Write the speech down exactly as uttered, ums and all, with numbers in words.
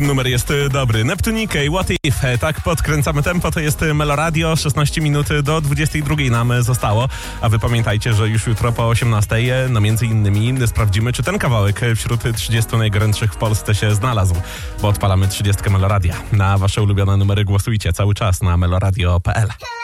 Numer jest dobry. Neptunika i What If. Tak podkręcamy tempo, to jest Meloradio. szesnaście minut do dwudziestej drugiej nam zostało. A wy pamiętajcie, że już jutro po osiemnastej, no między innymi sprawdzimy, czy ten kawałek wśród trzydziestu najgorętszych w Polsce się znalazł. Bo odpalamy trzydziestkę Meloradia. Na wasze ulubione numery głosujcie cały czas na meloradio kropka p l.